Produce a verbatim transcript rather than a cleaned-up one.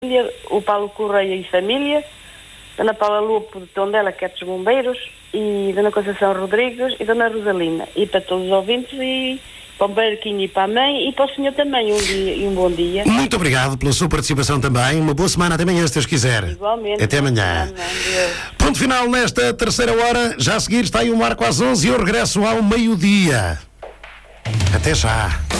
o Paulo Correia e família, Dona Paula Lupo de Tondela, que é dos bombeiros, e Dona Conceição Rodrigues e Dona Rosalina. E para todos os ouvintes, e para o Barquinho e para a mãe, e para o senhor também, um dia e um bom dia. Muito obrigado pela sua participação também. Uma boa semana, até amanhã, se Deus quiser. Igualmente. Até amanhã. Amanhã. Ponto final nesta terceira hora. Já a seguir está aí o Marco às onze e eu regresso ao meio-dia. Até já.